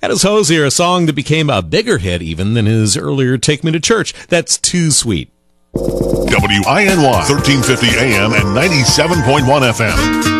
Addis Hosier, a song that became a bigger hit even than his earlier Take Me to Church. That's Too Sweet. WINY 1350 AM and 97.1 FM.